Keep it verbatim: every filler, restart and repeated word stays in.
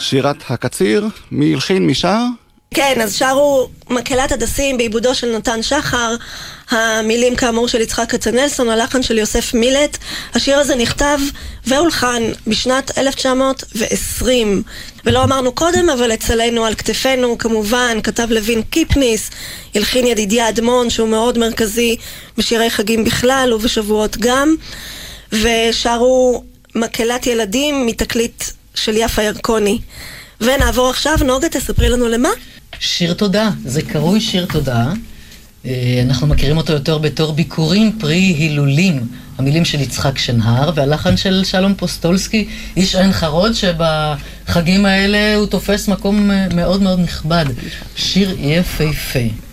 שירת הקציר, מי הלחין, מי שר? כן, אז שרו מקהלת הדסים בעיבודו של נתן שחר, המילים כאמור של יצחק כצנלסון, הלחן של יוסף מילט. השיר הזה נכתב והולחן בשנת אלף תשע מאות ועשרים, ולא אמרנו קודם, אבל אצלנו על כתפינו כמובן כתב לוין קיפניס, הלחין ידידיה אדמון שהוא מאוד מרכזי בשירי חגים בכלל ובשבועות גם, ושרו מקהלת ילדים מתקליט של יפה ירקוני. ונעבור עכשיו, נוגה, תספרי לנו למה? שיר תודה, זה קרוי שיר תודה. אנחנו מכירים אותו יותר בתור ביקורים פרי הילולים, המילים של יצחק שנהר והלחן של שלום פוסטולסקי, איש עין חרוד, שבחגים האלה הוא תופס מקום מאוד מאוד נכבד. שיר יפהפה.